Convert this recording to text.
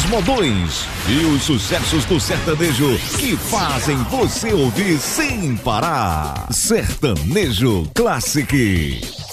modões e os sucessos do sertanejo que fazem você ouvir sem parar. Sertanejo Classic.